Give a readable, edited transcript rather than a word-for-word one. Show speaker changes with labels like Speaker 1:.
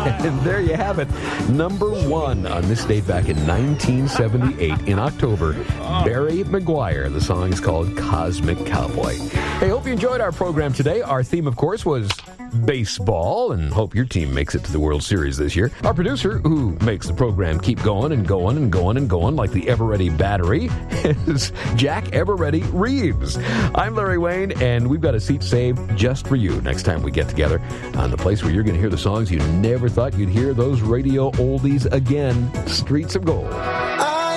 Speaker 1: And there you have it. Number one on this date back in 1978 in October, Barry McGuire. The song is called Cosmic Cowboy. Hey, hope you enjoyed our program today. Our theme, of course, was baseball, and hope your team makes it to the World Series this year. Our producer, who makes the program keep going and going and going and going like the Ever-Ready battery, is Jack Ever-Ready Reeves. I'm Larry Wayne, and we've got a seat saved just for you next time we get together on the place where you're going to hear the songs you never thought you'd hear, those radio oldies again, Streets of Gold.